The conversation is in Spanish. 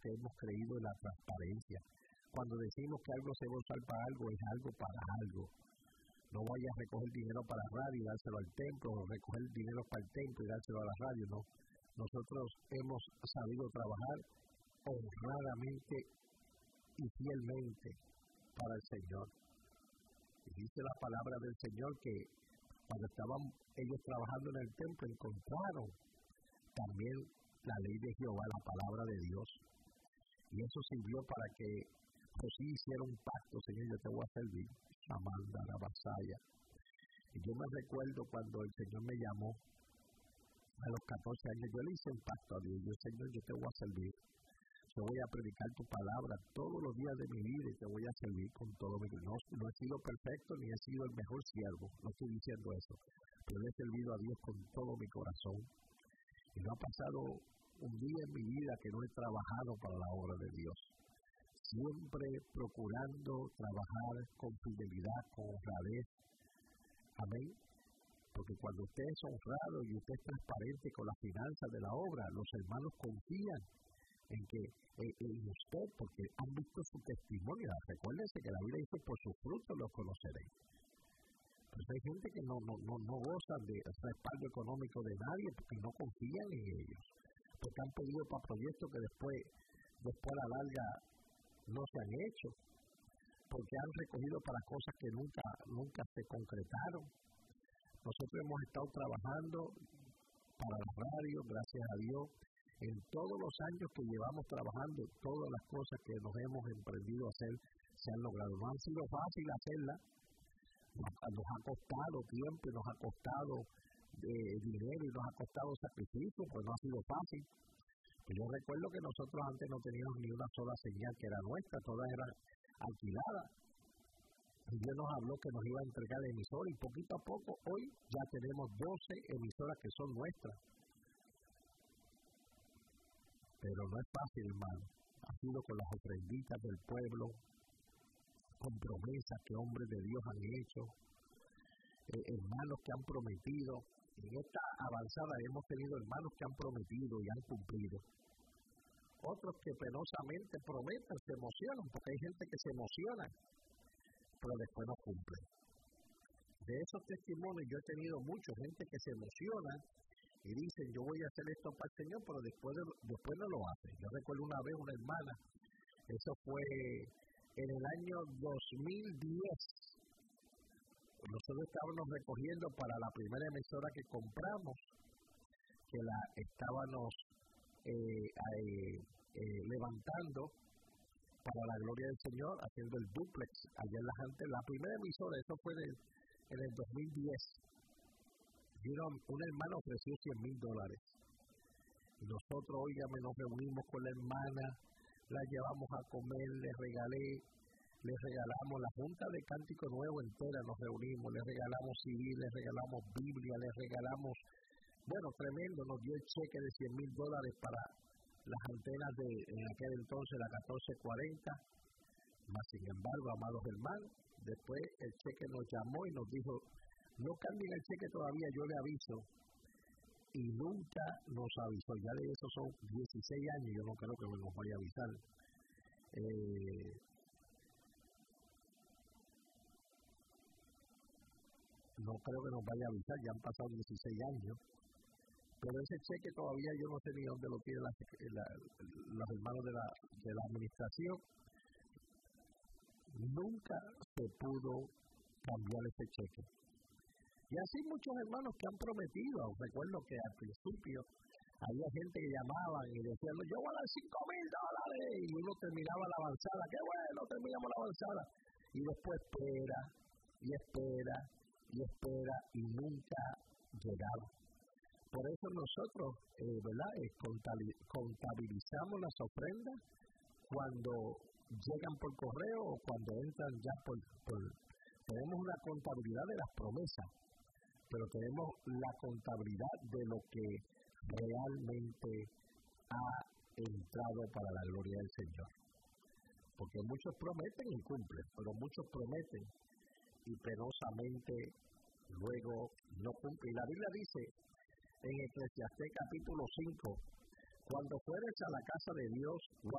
porque hemos creído en la transparencia. Cuando decimos que algo se va a usar para algo, es algo para algo. No vayas a recoger dinero para la radio y dárselo al templo, o recoger dinero para el templo y dárselo a la radio, no. Nosotros hemos sabido trabajar honradamente y fielmente para el Señor. Y dice la palabra del Señor que cuando estaban ellos trabajando en el templo encontraron también la ley de Jehová, la palabra de Dios. Y eso sirvió para que José hiciera un pacto: Señor, yo te voy a servir. Amanda la vasalla. Y yo me recuerdo cuando el Señor me llamó a los 14 años, yo le hice un pacto a Dios. Yo, Señor, yo te voy a servir. Yo voy a predicar tu palabra todos los días de mi vida y te voy a servir con todo mi corazón. No he sido perfecto ni he sido el mejor siervo, no estoy diciendo eso, pero le he servido a Dios con todo mi corazón. Y no ha pasado un día en mi vida que no he trabajado para la obra de Dios. Siempre procurando trabajar con fidelidad, con honradez. Amén. Porque cuando usted es honrado y usted es transparente con las finanzas de la obra, los hermanos confían en que en usted, porque han visto su testimonio. Recuérdense que la Biblia dice: por sus frutos los conoceréis. Pues hay gente que no goza de respaldo económico de nadie porque no confían en ellos, porque han pedido para proyectos que después a la larga no se han hecho, porque han recogido para cosas que nunca se concretaron. Nosotros hemos estado trabajando para la radio, gracias a Dios. En todos los años que llevamos trabajando, todas las cosas que nos hemos emprendido a hacer se han logrado. No han sido fáciles hacerlas, nos ha costado tiempo, nos ha costado dinero y nos ha costado sacrificio, pues no ha sido fácil. Yo recuerdo que nosotros antes no teníamos ni una sola señal que era nuestra, todas eran alquiladas. Y Dios nos habló que nos iba a entregar emisoras y poquito a poco hoy ya tenemos 12 emisoras que son nuestras. Pero no es fácil, hermano. Ha sido con las ofrenditas del pueblo, con promesas que hombres de Dios han hecho, hermanos que han prometido. En esta avanzada hemos tenido hermanos que han prometido y han cumplido. Otros que penosamente prometen, se emocionan, porque hay gente que se emociona, pero después no cumple. De esos testimonios yo he tenido mucho, gente que se emociona y dicen: yo voy a hacer esto para el Señor, pero después no lo hace. Yo recuerdo una vez una hermana, eso fue en el año 2010. Nosotros estábamos recogiendo para la primera emisora que compramos, que la estábamos levantando para la gloria del Señor, haciendo el duplex allá en la gente. La primera emisora, eso fue en el 2010. Un hermano ofreció $100,000. Y nosotros, óigame, nos reunimos con la hermana, la llevamos a comer, les regalamos la Junta de Cántico Nuevo entera, nos reunimos, les regalamos CD, les regalamos Biblia, les regalamos, bueno, tremendo, nos dio el cheque de $100,000 para las antenas de, en aquel entonces, la 1440. Mas, sin embargo, amados hermanos, después el cheque nos llamó y nos dijo: no cambien el cheque todavía, yo le aviso. Y nunca nos avisó. Ya de eso son 16 años, yo no creo que nos vaya a avisar. No creo que nos vaya a avisar, ya han pasado 16 años. Pero ese cheque todavía yo no sé ni dónde lo tienen los hermanos de la administración. Nunca se pudo cambiar ese cheque. Y así muchos hermanos que han prometido. Recuerdo que al principio había gente que llamaban y decían: yo voy a dar $5,000. Y uno terminaba la avanzada. ¡Qué bueno! Terminamos la avanzada. Y después espera y nunca llegaba. Por eso nosotros, ¿verdad? Contabilizamos las ofrendas cuando llegan por correo o cuando entran ya por tenemos una contabilidad de las promesas, pero tenemos la contabilidad de lo que realmente ha entrado para la gloria del Señor. Porque muchos prometen y cumplen, pero muchos prometen y penosamente luego no cumplen. La Biblia dice en Eclesiastés capítulo 5: cuando fueres a la casa de Dios,